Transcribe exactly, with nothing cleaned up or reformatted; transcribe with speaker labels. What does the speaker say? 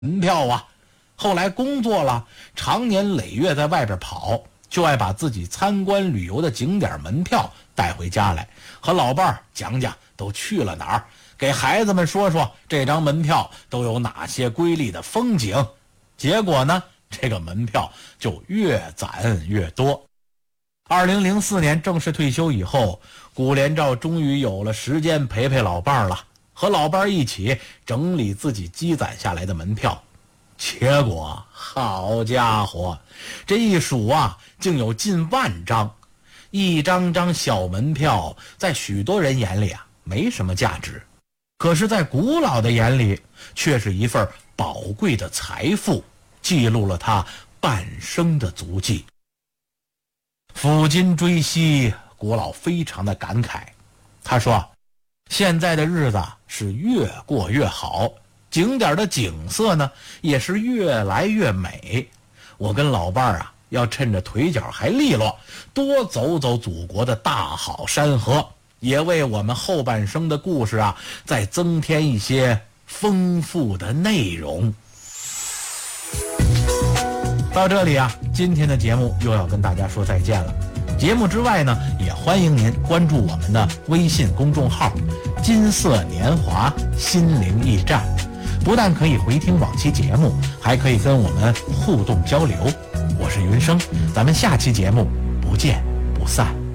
Speaker 1: 门票啊。后来工作了，常年累月在外边跑，就爱把自己参观旅游的景点门票带回家来，和老伴儿讲讲都去了哪儿，给孩子们说说这张门票都有哪些瑰丽的风景。结果呢，这个门票就越攒越多。二零零四年正式退休以后，古连照终于有了时间陪陪老伴儿了，和老伴儿一起整理自己积攒下来的门票。结果好家伙，这一数啊，竟有近万张。一张张小门票在许多人眼里啊没什么价值，可是在古老的眼里却是一份宝贵的财富，记录了他半生的足迹。抚今追昔，古老非常的感慨，他说现在的日子是越过越好，景点的景色呢也是越来越美。我跟老伴儿啊要趁着腿脚还利落，多走走祖国的大好山河，也为我们后半生的故事啊再增添一些丰富的内容。到这里啊，今天的节目又要跟大家说再见了。节目之外呢，也欢迎您关注我们的微信公众号金色年华心灵驿站，不但可以回听往期节目，还可以跟我们互动交流。我是云生，咱们下期节目不见不散。